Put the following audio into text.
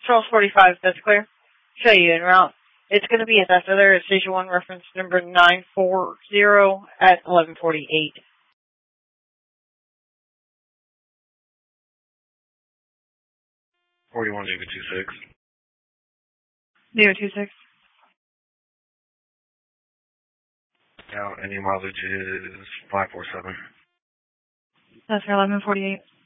Charles 45, that's clear. Show you en route. It's going to be after there at Station 1, reference number 940 at 1148. 41 Neva 26. Neva 26. Now, any mileage is 547. That's for 1148.